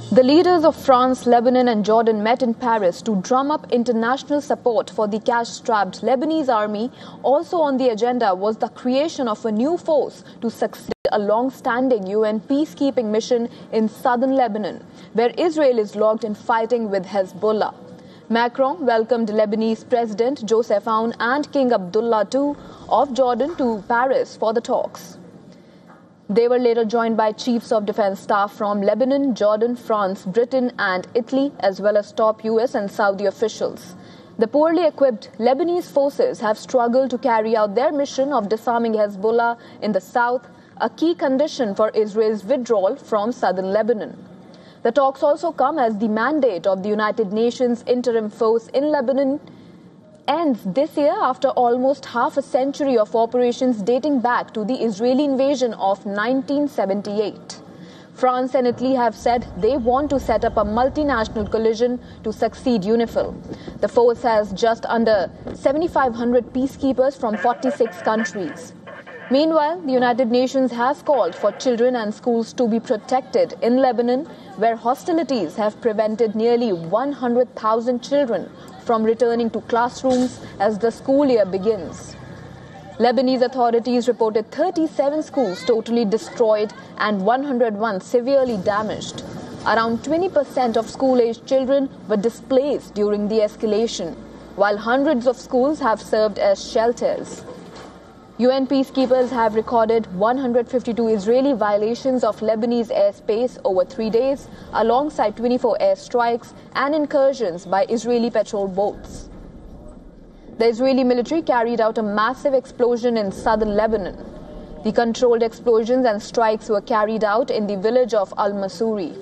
The leaders of France, Lebanon and Jordan met in Paris to drum up international support for the cash-strapped Lebanese army. Also on the agenda was the creation of a new force to succeed a long-standing UN peacekeeping mission in southern Lebanon, where Israel is locked in fighting with Hezbollah. Macron welcomed Lebanese President Joseph Aoun and King Abdullah II of Jordan to Paris for the talks. They were later joined by chiefs of defense staff from Lebanon, Jordan, France, Britain and Italy, as well as top US and Saudi officials. The poorly equipped Lebanese forces have struggled to carry out their mission of disarming Hezbollah in the south, a key condition for Israel's withdrawal from southern Lebanon. The talks also come as the mandate of the United Nations interim force in Lebanon ends this year after almost half a century of operations dating back to the Israeli invasion of 1978. France and Italy have said they want to set up a multinational coalition to succeed UNIFIL. The force has just under 7,500 peacekeepers from 46 countries. Meanwhile, the United Nations has called for children and schools to be protected in Lebanon, where hostilities have prevented nearly 100,000 children from returning to classrooms as the school year begins. Lebanese authorities reported 37 schools totally destroyed and 101 severely damaged. Around 20% of school-aged children were displaced during the escalation, while hundreds of schools have served as shelters. UN peacekeepers have recorded 152 Israeli violations of Lebanese airspace over 3 days, alongside 24 airstrikes and incursions by Israeli patrol boats. The Israeli military carried out a massive explosion in southern Lebanon. The controlled explosions and strikes were carried out in the village of Al-Masuri.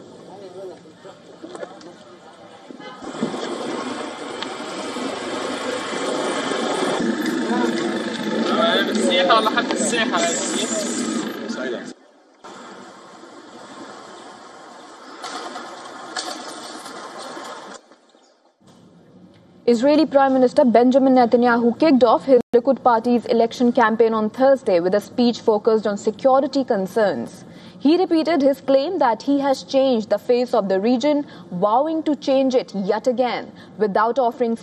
Israeli Prime Minister Benjamin Netanyahu kicked off his Likud party's election campaign on Thursday with a speech focused on security concerns. He repeated his claim that he has changed the face of the region, vowing to change it yet again without offering